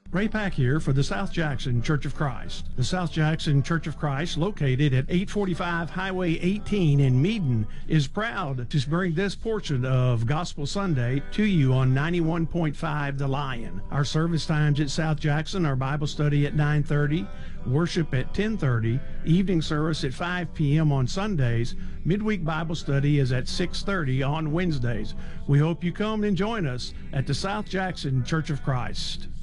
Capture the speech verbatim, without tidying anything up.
Ray Pack here for the South Jackson Church of Christ. The South Jackson Church of Christ, located at eight forty-five Highway eighteen in Meaden, is proud to bring this portion of Gospel Sunday to you on ninety-one point five The Lion. Our service times at South Jackson are Bible study at nine thirty, worship at ten thirty, evening service at five p.m. on Sundays, midweek Bible study is at six thirty on Wednesdays. We hope you come and join us at the South Jackson Church of Christ.